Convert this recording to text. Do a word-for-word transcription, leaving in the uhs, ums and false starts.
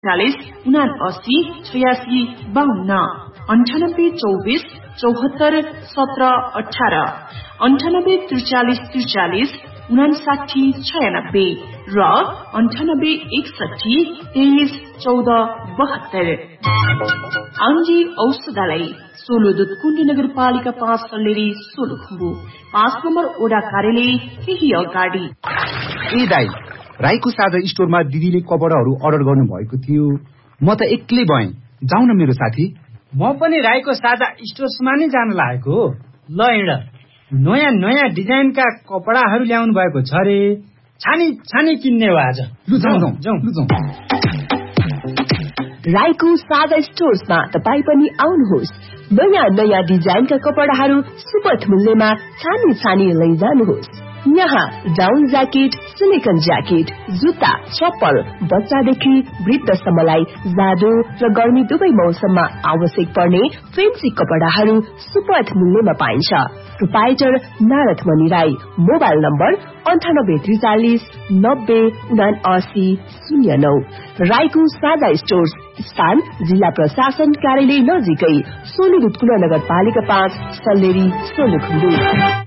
त्रिचालिस उनासी छयासी बाहन्न अन्ठानब्बे चौबिस चौहत्तर सत्र अठार अन्ठानब्बे त्रिचालिस त्रिचालिस उनासाठी छयानब्बे र अन्ठानब्बे एकसठी तेइस चौध बहत्तर। आंजी औषधालय सोलो दुधकुण्ड नगरपालिका पाँच सल्लेरी सोलुखुम्बु पाँच नम्बर ओडा कार्यालय केही अगाडि। ए दाइ, राईको साझा स्टोरमा दिदीले कपडाहरू अर्डर गर्नु भएको थियो, म त एक्लै भएँ, जाउँ न मेरो साथी। म पनि राईको साझा स्टोर्समा नै जान लागेको हो। ल हिँड, नयाँ नयाँ डिजाइनका कपडाहरू ल्याउनु भएको छ रे, छानी छानी किन्ने हो आज। लु जाउँ जाउँ लु जाउँ। राईको साझा स्टोर्समा तपाईँ पनि आउनुहोस्। नयाँ नयाँ डिजाइनका कपडाहरू सुपथ मूल्यमा छानी छानी लैजानुहोस्। यहाँ डाउन ज्याकेट, सिलिकन ज्याकेट, जुत्ता, चप्पल, बच्चादेखि वृद्धसम्मलाई जाडो र गर्मी दुवै मौसममा आवश्यक पर्ने फेन्सी कपडाहरू सुपथ मूल्यमा पाइन्छ। प्रोपाइटर नारद मणि राई। मोबाइल नम्बर अन्ठानब्बे त्रिचालिस नब्बे उनासी शून्य नौ। राईको साझा स्टोर्स स्थान जिल्ला प्रशासन कार्यालय नजिकै सोलु दुधकुण्ड नगरपालिका पाँच सल्लेरी सोलुखुम्बु।